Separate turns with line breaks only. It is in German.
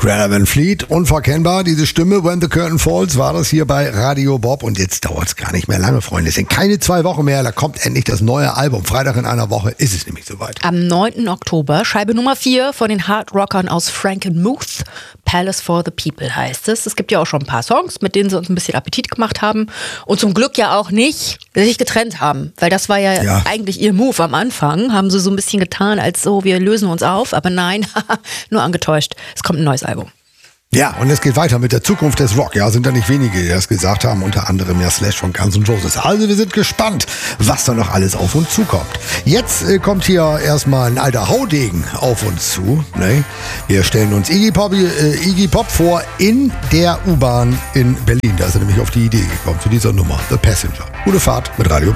Greta Van Fleet, unverkennbar, diese Stimme, When the Curtain Falls, war das hier bei Radio Bob und jetzt dauert es gar nicht mehr lange, Freunde. Es sind keine 2 Wochen mehr, da kommt endlich das neue Album. Freitag in einer Woche ist es nämlich soweit.
Am 9. Oktober, Scheibe Nummer 4 von den Hardrockern aus Frankenmuth, Palace for the People heißt es. Es gibt ja auch schon ein paar Songs, mit denen sie uns ein bisschen Appetit gemacht haben und zum Glück ja auch nicht sich getrennt haben, weil das war ja eigentlich ihr Move am Anfang, haben sie so ein bisschen getan, als so, wir lösen uns auf, aber nein, nur angetäuscht. Es kommt ein neues Album.
Ja, und es geht weiter mit der Zukunft des Rock. Ja, sind da nicht wenige, die das gesagt haben, unter anderem ja Slash von Guns N' Roses. Also wir sind gespannt, was da noch alles auf uns zukommt. Jetzt kommt hier erstmal ein alter Haudegen auf uns zu. Ne? Wir stellen uns Iggy Pop vor in der U-Bahn in Berlin. Da ist er nämlich auf die Idee gekommen für diese Nummer, The Passenger. Gute Fahrt mit Radio Bob.